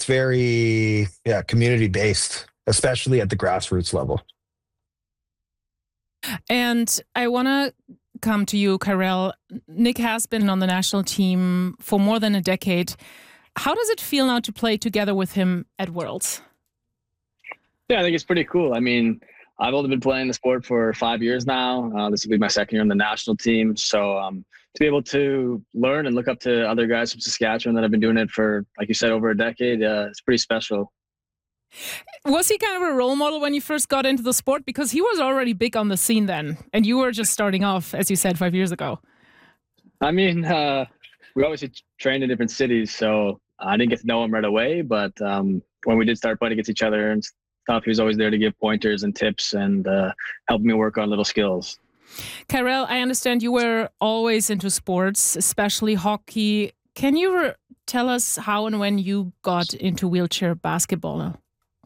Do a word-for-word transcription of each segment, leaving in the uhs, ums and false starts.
very, yeah, community based, especially at the grassroots level. And I want to come to you, Karel. Nick has been on the national team for more than a decade. How does it feel now to play together with him at Worlds? Yeah, I think it's pretty cool. I mean, I've only been playing the sport for five years now. Uh, this will be my second year on the national team. So um, to be able to learn and look up to other guys from Saskatchewan that have been doing it for, like you said, over a decade, uh, it's pretty special. Was he kind of a role model when you first got into the sport? Because he was already big on the scene then, and you were just starting off, as you said, five years ago. I mean, uh, we obviously trained in different cities, so I didn't get to know him right away. But um, when we did start playing against each other and stuff, he was always there to give pointers and tips and uh, help me work on little skills. Karel, I understand you were always into sports, especially hockey. Can you re- tell us how and when you got into wheelchair basketball?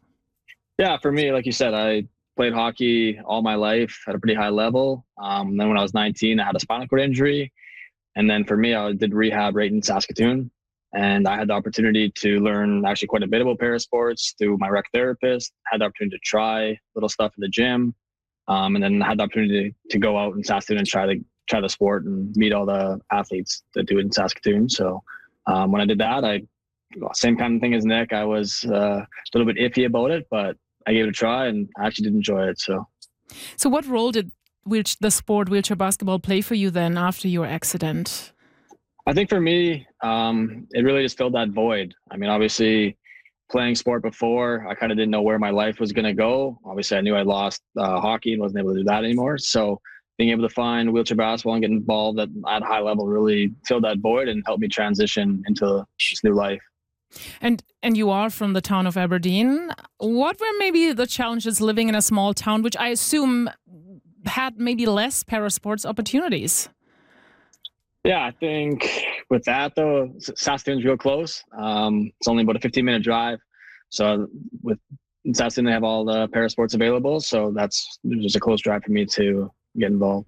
Yeah, for me, like you said, I played hockey all my life at a pretty high level. Um, then when I was nineteen, I had a spinal cord injury. And then for me, I did rehab right in Saskatoon. And I had the opportunity to learn actually quite a bit about parasports through my rec therapist. Had the opportunity to try little stuff in the gym. Um, and then I had the opportunity to go out in Saskatoon and try the, try the sport and meet all the athletes that do it in Saskatoon. So um, when I did that, I same kind of thing as Nick. I was uh, a little bit iffy about it, but I gave it a try and I actually did enjoy it. So, so what role did which the sport wheelchair basketball play for you then after your accident? I think for me, um, it really just filled that void. I mean, obviously playing sport before, I kind of didn't know where my life was going to go. Obviously I knew I lost uh, hockey and wasn't able to do that anymore. So being able to find wheelchair basketball and get involved at, at a high level really filled that void and helped me transition into this new life. And and you are from the town of Aberdeen. What were maybe the challenges living in a small town, which I assume had maybe less parasports opportunities? Yeah, I think with that though, Saskatoon's real close. Um, it's only about a fifteen minute drive. So with in Saskatoon, they have all the parasports available. So that's just a close drive for me to get involved.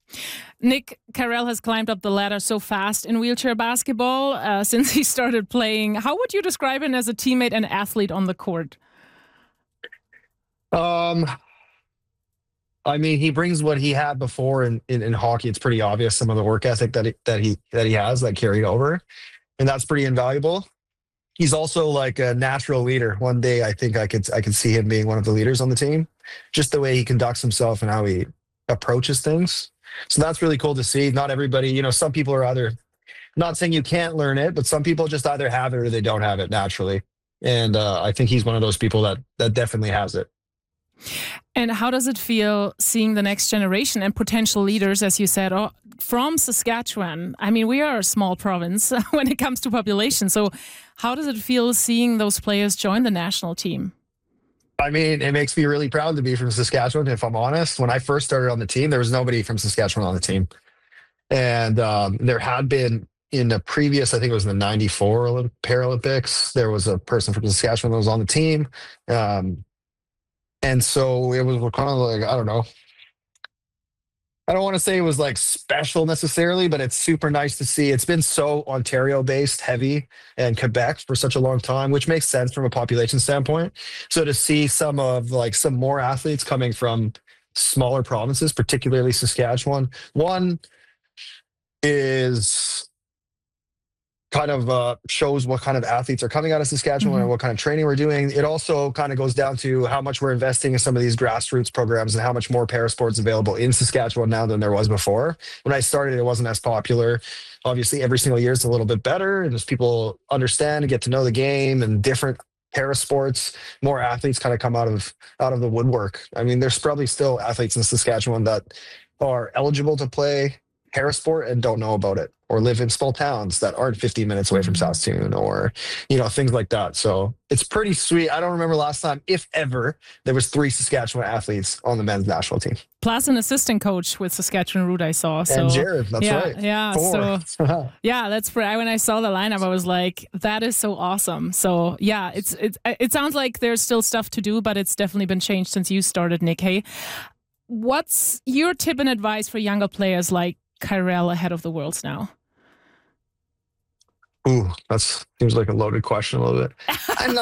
Nick, Karel has climbed up the ladder so fast in wheelchair basketball uh, since he started playing. How would you describe him as a teammate and athlete on the court? Um, I mean, he brings what he had before in, in, in hockey. It's pretty obvious some of the work ethic that he, that he that he has that carried over, and that's pretty invaluable. He's also like a natural leader. One day, I think I could I could see him being one of the leaders on the team, just the way he conducts himself and how he approaches things. So that's really cool to see. Not everybody, you know, some people are either, not saying you can't learn it, but some people just either have it or they don't have it naturally. And uh, I think he's one of those people that that definitely has it. And how does it feel seeing the next generation and potential leaders, as you said, oh, from Saskatchewan? I mean, we are a small province when it comes to population. So how does it feel seeing those players join the national team? I mean, it makes me really proud to be from Saskatchewan, if I'm honest. When I first started on the team, there was nobody from Saskatchewan on the team. And um, there had been in the previous, I think it was the ninety-four Olymp- Paralympics, there was a person from Saskatchewan that was on the team. Um, and so it was kind of like, I don't know. I don't want to say it was like special necessarily, but it's super nice to see. It's been so Ontario-based heavy and Quebec for such a long time, which makes sense from a population standpoint. So to see some of like some more athletes coming from smaller provinces, particularly Saskatchewan, one is kind of uh, shows what kind of athletes are coming out of Saskatchewan mm-hmm. and what kind of training we're doing. It also kind of goes down to how much we're investing in some of these grassroots programs and how much more parasports available in Saskatchewan now than there was before. When I started, it wasn't as popular. Obviously, every single year it's a little bit better, and as people understand and get to know the game and different parasports, more athletes kind of come out of out of the woodwork. I mean, there's probably still athletes in Saskatchewan that are eligible to play parasport and don't know about it, or live in small towns that aren't fifteen minutes away from Saskatoon, or, you know, things like that. So it's pretty sweet. I don't remember last time, if ever, there was three Saskatchewan athletes on the men's national team. Plus an assistant coach with Saskatchewan Root I saw. So, and Jared, that's yeah, right. Yeah, Four. so yeah, that's for, when I saw the lineup, I was like, that is so awesome. So yeah, it's it, it sounds like there's still stuff to do, but it's definitely been changed since you started, Nick. Hey, what's your tip and advice for younger players like Karel ahead of the Worlds now? Ooh, that's seems like a loaded question a little bit. I'm not